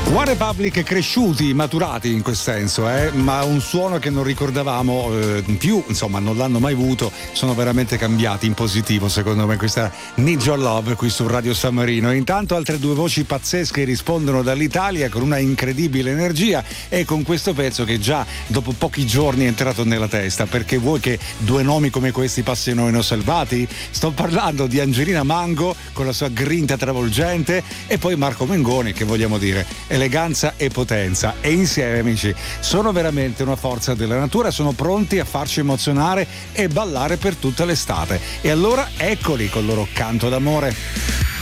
One Republic cresciuti, maturati in quel senso, ma un suono che non ricordavamo più, insomma non l'hanno mai avuto, sono veramente cambiati in positivo secondo me. Questa Need Your Love qui su Radio San Marino. Intanto altre due voci pazzesche rispondono dall'Italia con una incredibile energia e con questo pezzo che già dopo pochi giorni è entrato nella testa. Perché vuoi che due nomi come questi passino inosservati? Sto parlando di Angelina Mango con la sua grinta travolgente e poi Marco Mengoni, che vogliamo dire eleganza e potenza, e insieme amici sono veramente una forza della natura, sono pronti a farci emozionare e ballare per tutta l'estate. E allora eccoli col loro canto d'amore.